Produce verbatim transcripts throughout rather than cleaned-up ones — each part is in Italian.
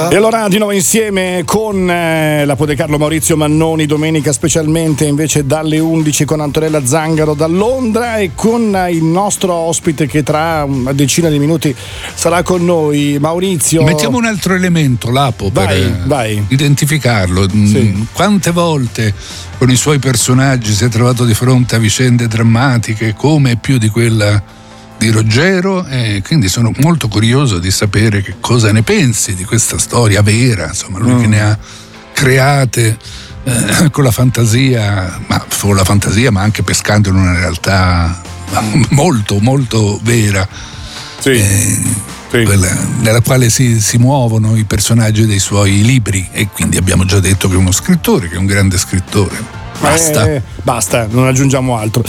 E allora di nuovo insieme con eh, la Pode Carlo Maurizio Mannoni, domenica specialmente invece dalle undici con Antonella Zangaro da Londra e con eh, il nostro ospite che tra una decina di minuti sarà con noi, Maurizio. Mettiamo un altro elemento, Lapo, per vai, vai. identificarlo. Sì. Quante volte con i suoi personaggi si è trovato di fronte a vicende drammatiche come più di quella di Ruggero, e quindi sono molto curioso di sapere che cosa ne pensi di questa storia vera, insomma, lui mm. che ne ha create eh, con la fantasia, ma con la fantasia ma anche pescando in una realtà molto molto vera, sì. Eh, sì. quella nella quale si, si muovono i personaggi dei suoi libri, e quindi abbiamo già detto che è uno scrittore, che è un grande scrittore. Basta. Eh, basta, non aggiungiamo altro.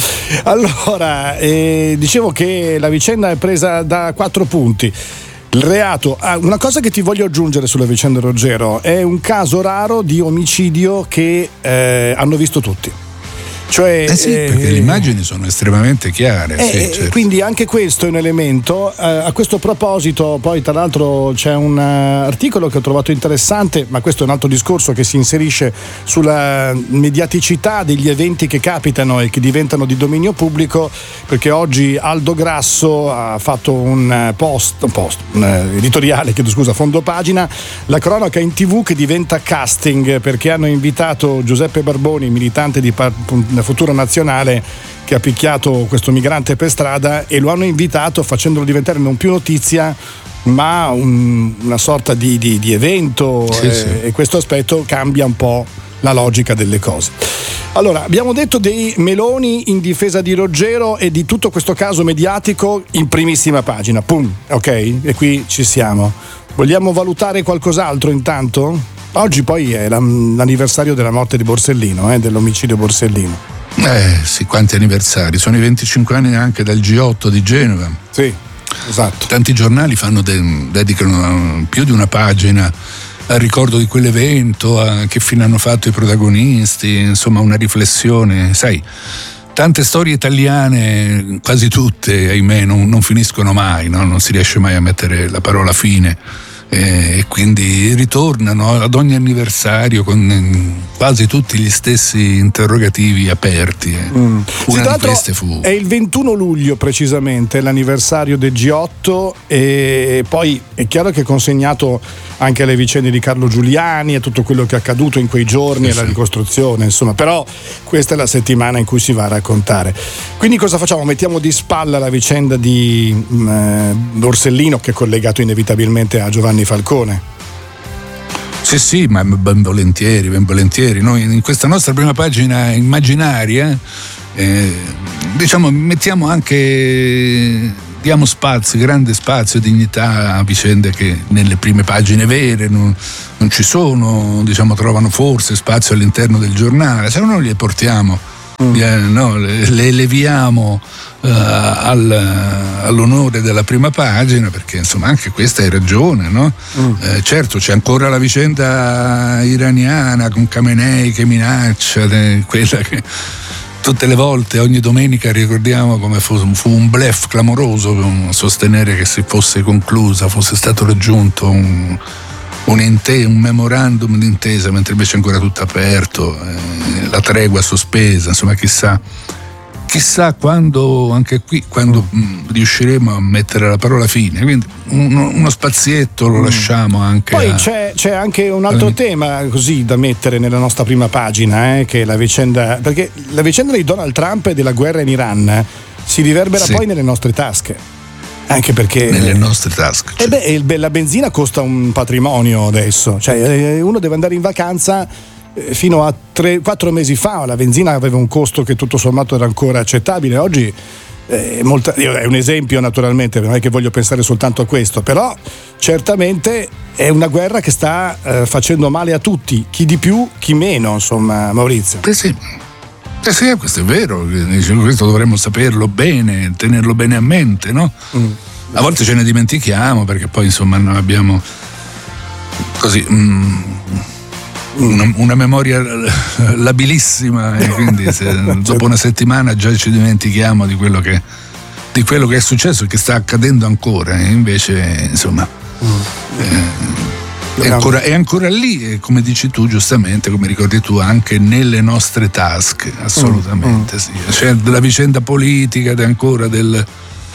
Allora, eh, dicevo che la vicenda è presa da quattro punti. Il reato, ah, una cosa che ti voglio aggiungere sulla vicenda Ruggero, è un caso raro di omicidio che eh, hanno visto tutti. Cioè, eh sì, perché eh, le immagini sono estremamente chiare. Eh, sì, certo. Quindi anche questo è un elemento. Eh, a questo proposito, poi tra l'altro c'è un uh, articolo che ho trovato interessante, ma questo è un altro discorso che si inserisce sulla mediaticità degli eventi che capitano e che diventano di dominio pubblico, perché oggi Aldo Grasso ha fatto un post, un post, un editoriale, chiedo scusa, fondo pagina, la cronaca in tivù che diventa casting, perché hanno invitato Giuseppe Barboni, militante di Par- Futuro Nazionale, che ha picchiato questo migrante per strada, e lo hanno invitato facendolo diventare non più notizia ma un, una sorta di, di, di evento, sì, eh, sì. E questo aspetto cambia un po' la logica delle cose. Allora, abbiamo detto dei meloni in difesa di Ruggero e di tutto questo caso mediatico in primissima pagina, pum, ok? E qui ci siamo. Vogliamo valutare qualcos'altro intanto? Oggi poi è l'anniversario della morte di Borsellino, eh, dell'omicidio Borsellino. Eh sì, quanti anniversari? Sono i venticinque anni anche del G otto di Genova. Sì, esatto. Tanti giornali fanno de- dedicano più di una pagina al ricordo di quell'evento, a che fine hanno fatto i protagonisti, insomma una riflessione, sai. Tante storie italiane, quasi tutte, ahimè, non, non finiscono mai, no? Non si riesce mai a mettere la parola fine. E quindi ritornano ad ogni anniversario con quasi tutti gli stessi interrogativi aperti. Mm. Una sì, di queste fu è il ventuno luglio precisamente l'anniversario del G otto, e poi è chiaro che è consegnato anche alle vicende di Carlo Giuliani e tutto quello che è accaduto in quei giorni, sì, e la ricostruzione, insomma, però questa è la settimana in cui si va a raccontare. Quindi cosa facciamo? Mettiamo di spalla la vicenda di eh, Borsellino, che è collegato inevitabilmente a Giovanni Falcone. Sì, sì, ma ben volentieri, ben volentieri. Noi in questa nostra prima pagina immaginaria, eh, diciamo, mettiamo anche, diamo spazio, grande spazio e dignità a vicende che nelle prime pagine vere non, non ci sono, diciamo, trovano forse spazio all'interno del giornale. Se no noi le portiamo, mm. le, no, le, le eleviamo Uh, al, all'onore della prima pagina, perché insomma anche questa hai ragione, no? Mm. Eh, certo, c'è ancora la vicenda iraniana con Khamenei che minaccia, de, quella che tutte le volte, ogni domenica ricordiamo come fu, fu un bluff clamoroso sostenere che si fosse conclusa, fosse stato raggiunto un, un, inte, un memorandum d'intesa, mentre invece è ancora tutto aperto, eh, la tregua sospesa, insomma chissà Chissà quando, anche qui, quando mm. riusciremo a mettere la parola fine. Quindi uno, uno spazietto lo mm. lasciamo anche. Poi a, c'è, c'è anche un altro a... tema così da mettere nella nostra prima pagina, eh, che è la vicenda, perché la vicenda di Donald Trump e della guerra in Iran eh, si riverbera sì. poi nelle nostre tasche. Anche perché nelle nostre tasche. Cioè. E beh, la benzina costa un patrimonio adesso. Cioè, uno deve andare in vacanza. Fino a tre quattro mesi fa la benzina aveva un costo che tutto sommato era ancora accettabile. Oggi è, molta, è un esempio, naturalmente, non è che voglio pensare soltanto a questo, però certamente è una guerra che sta eh, facendo male a tutti, chi di più, chi meno, insomma, Maurizio. Eh sì. Eh sì, questo è vero, questo dovremmo saperlo bene, tenerlo bene a mente, no? Mm. A volte ce ne dimentichiamo perché poi insomma non abbiamo così mm, Una, una memoria labilissima, e quindi se dopo una settimana già ci dimentichiamo di quello che di quello che è successo e che sta accadendo ancora, e invece insomma mm. eh, È ancora, è ancora lì, come dici tu giustamente, come ricordi tu, anche nelle nostre tasche, assolutamente mm, mm. sì. C'è della vicenda politica ed ancora del,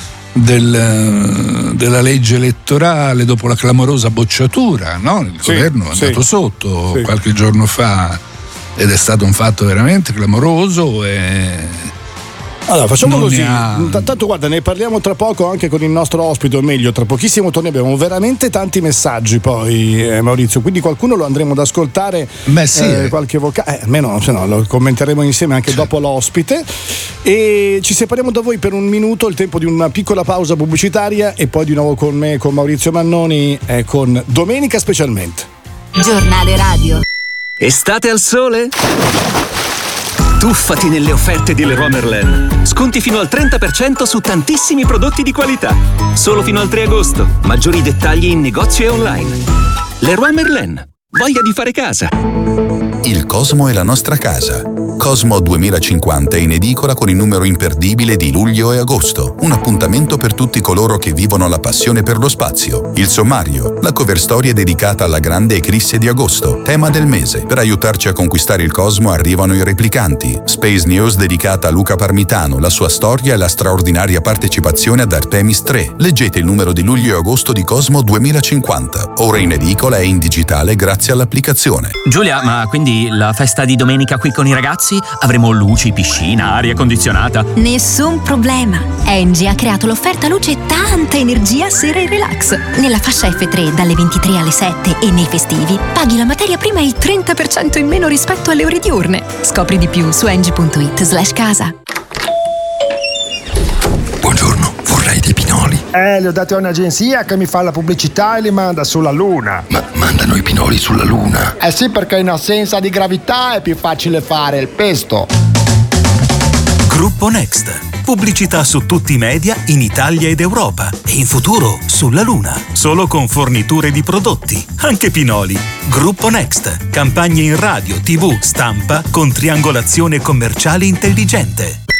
del, della legge elettorale dopo la clamorosa bocciatura, no? Il sì, governo è sì. andato sotto sì. qualche giorno fa ed è stato un fatto veramente clamoroso e... Allora facciamo non così, ha... tanto guarda, ne parliamo tra poco anche con il nostro ospite, o meglio tra pochissimo torni, abbiamo veramente tanti messaggi poi eh, Maurizio, quindi qualcuno lo andremo ad ascoltare. Beh sì, eh, qualche vocale, eh, almeno se no lo commenteremo insieme anche sì. dopo l'ospite, e ci separiamo da voi per un minuto, il tempo di una piccola pausa pubblicitaria e poi di nuovo con me, con Maurizio Mannoni e con Domenica Specialmente. Giornale radio. Estate al sole? Tuffati nelle offerte di Leroy Merlin. Sconti fino al trenta per cento su tantissimi prodotti di qualità. Solo fino al tre agosto. Maggiori dettagli in negozio e online. Leroy Merlin. Voglia di fare casa. Il Cosmo è la nostra casa. Cosmo duemilacinquanta è in edicola con il numero imperdibile di luglio e agosto. Un appuntamento per tutti coloro che vivono la passione per lo spazio. Il sommario, la cover storia dedicata alla grande eclisse di agosto, tema del mese. Per aiutarci a conquistare il Cosmo arrivano i replicanti. Space News dedicata a Luca Parmitano, la sua storia e la straordinaria partecipazione ad Artemis tre. Leggete il numero di luglio e agosto di Cosmo duemilacinquanta. Ora in edicola e in digitale grazie all'applicazione. Giulia, ma quindi la festa di domenica qui con i ragazzi? Avremo luci, piscina, aria condizionata? Nessun problema. Engie ha creato l'offerta luce e tanta energia sera e relax. Nella fascia F tre dalle ventitré alle sette e nei festivi paghi la materia prima il trenta per cento in meno rispetto alle ore diurne. Scopri di più su engie punto it slash casa. Buongiorno, vorrei dei pinoli. Eh, li ho dati a un'agenzia che mi fa la pubblicità e li manda sulla Luna. Ma mandano i pinoli sulla Luna? Eh sì, perché in assenza di gravità è più facile fare il pesto. Gruppo Next. Pubblicità su tutti i media in Italia ed Europa. E in futuro sulla Luna. Solo con forniture di prodotti. Anche pinoli. Gruppo Next. Campagne in radio, tivù, stampa con triangolazione commerciale intelligente.